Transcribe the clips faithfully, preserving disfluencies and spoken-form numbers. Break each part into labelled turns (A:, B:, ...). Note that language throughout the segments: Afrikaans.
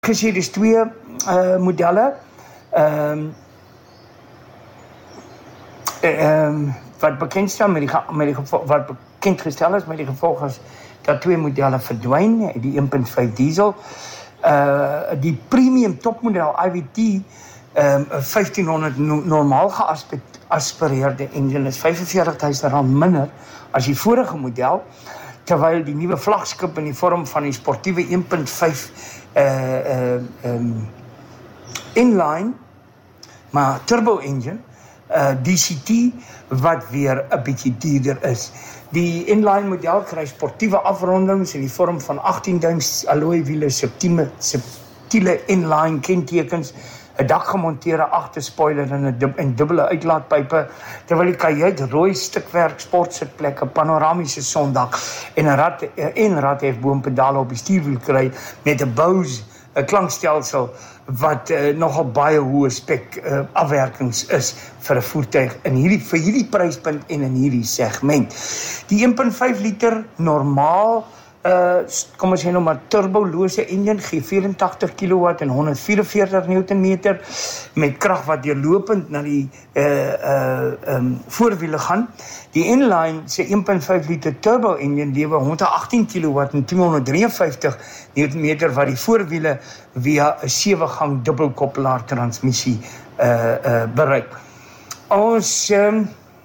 A: Gesê, dis twee uh, modelle. Um, um, wat bekend staan met die, met die gevolg, wat bekend gestel is met die gevolg is dat twee modelle verdwyn, die een punt vyf diesel. Uh, die premium topmodel I V T um, vyftienhonderd no, normaal geaspireerde engine is vyfenveertig duisend rand minder as die vorige model, terwyl die nuwe vlagskip in die vorm van die sportiewe een punt vyf uh, uh, um, inline, maar turbo engine, uh, D C T, wat weer 'n bietjie duurder is. Die inline model kry sportiewe afrondings in die vorm van agttien duim alloy wiele, subtiele, subtiele inline kentekens, 'n dakgemonteerde agterspoiler en 'n dub, en dubbele uitlaatpype, terwyl die kajuit rooi stukwerk sportsitplekke, panoramiese sondak en 'n rad en radhefboompedale op die stuurwiel kry met 'n Bose 'n klankstelsel wat uh, nogal baie hoë spek uh, afwerkings is vir 'n voertuig in hierdie vir hierdie pryspunt en in hierdie segment. Die een punt vyf liter normaal uh kom ons sê nou maar turbolose engine gee vyerentagtig kilowatt en honderdvierenveertig newtonmeter met krag wat deurlopend na die uh uh um, voorwiele gaan. Die inline se een punt vyf liter turbo engine lewer honderdagtien kilowatt en tweehonderddrieënvyftig newtonmeter wat die voorwiele via 'n sewe gang dubbelkoppelaar transmissie uh uh bereik. Ons um,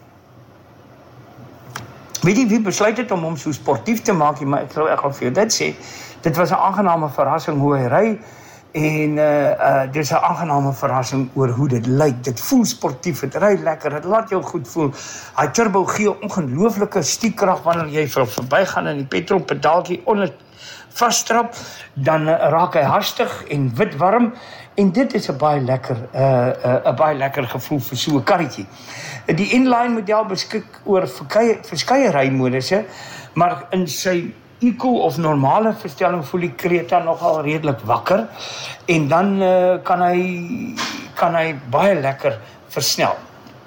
A: weet jy wie besluit het om hom so sportief te maak, maar ek sou ek al vir jou dit sê, dit was 'n aangename verrassing hoe hy ry, en uh, uh, dit is 'n aangename verrassing oor hoe dit lyk. Dit voel sportief, dit ry lekker, dit laat jou goed voel. Hy turbo gee ongelooflike stiekkrag wanneer jy vir verbygaan en die petrolpedaaltjie onder vasstrap, dan uh, raak hy hastig en wit warm, en dit is 'n baie lekker 'n uh, uh, baie lekker gevoel vir so 'n karretjie. Die inline model beskik oor verskeie verskeie rymodusse, maar in sy eco of normale verstelling voel die Creta nogal redelik wakker, en dan uh, kan hy kan hy baie lekker versnel.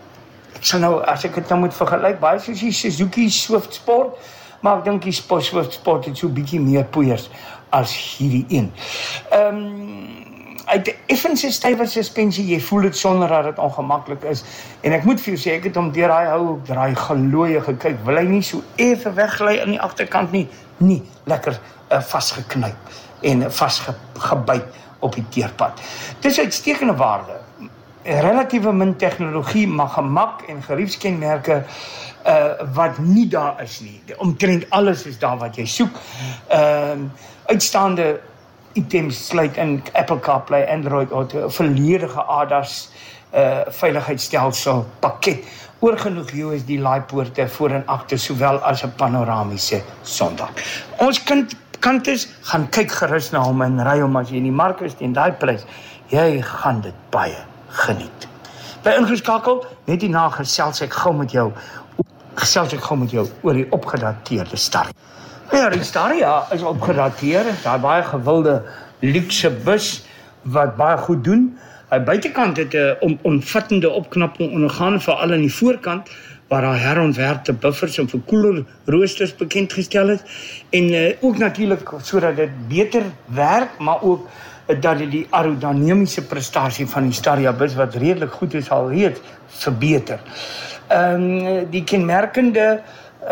A: So nou, as ek dit nou moet vergelyk, baie soos die Suzuki Swift Sport, maar ek dink die Swift Sport het so 'n bietjie meer poeiers as hierdie een. Ehm um, uit die effense stywe suspensie, jy voel dit sonder dat dit ongemaklik is, en ek moet vir jou sê, ek het hom deur hy hou, draai gelooie gekyk, wil hy nie so effe weggly aan die agterkant nie, nie, lekker uh, vasgeknyp en uh, vasgebyt op die teerpad. Dit is uitstekende waarde, relatieve min tegnologie, maar gemak en geriefskenmerke uh, wat nie daar is nie. Omtrent alles is daar wat jy soek. Uh, uitstaande items sluit in Apple CarPlay, Android Auto, volledige A D A S uh, veiligheidsstelsel pakket, oorgenoeg U S B laaipoorte voor en agter, sowel as 'n panoramiese sondak. Ons kind kantes gaan kyk gerus na hom en ry hom as jy in die mark is teen daai prys. Jy gaan dit baie geniet. By ingeskakel, net hierna gesels ek gou met jou, gesels ek gou met jou oor die opgedateerde Staria. Ja, die Staria is opgedateer, daai baie gewilde luxe bus wat baie goed doen. Hy buitekant het 'n om, omvattende opknapping ondergaan, veral aan die voorkant, waar daar herontwerpte buffers en verkoeler roosters bekend gestel is, en uh, ook natuurlik sodat dit beter werk, maar ook uh, dat dit die aerodinamiese prestasie van die Staria bus, wat redelik goed is al reeds, verbeter. Um, die kenmerkende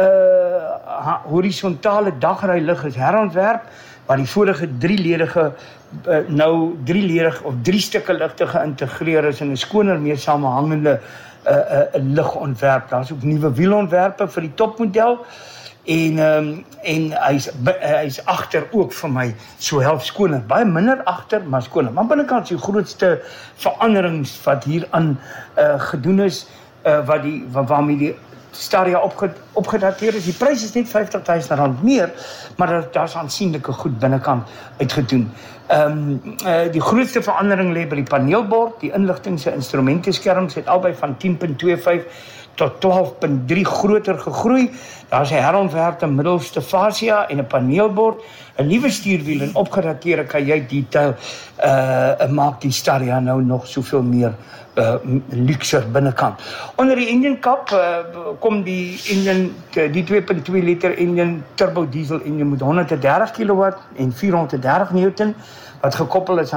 A: uh, horisontale dagrylig is herontwerp, waar die vorige drieledige uh, nou drieledig of drie stukke ligte geïntegreer is in 'n skoner, meer samehangende uh, uh, ligontwerp. Daar's ook nuwe wielontwerpe vir die topmodel, en um, en hy's hy's agter ook vir my so half skoner, baie minder agter, maar skoner. Maar binnekant is die grootste veranderings wat hier aan uh, gedoen is, uh, wat die wat waarmee die Staria opge, opgedateer is. Die prys is net vyftig duisend rand meer, maar daar's aansienlike goed binnekant uitgedoen. Ehm um, uh, die grootste verandering lê by die paneelbord. Die inligtings en instrumenteskerms het albei van tien punt twee vyf tot twaalf punt drie groter gegroei. Daar's 'n herontwerpte middelste fascia en 'n paneelbord, 'n nuwe stuurwiel en opgedateerde kajuitdetail uh maak die Staria nou nog soveel meer uh, luxer binnekant. Onder die engine kap uh, kom die engine, die twee punt twee liter engine turbo diesel engine met honderddertig kilowatt en vierhonderddertig newton, wat gekoppel is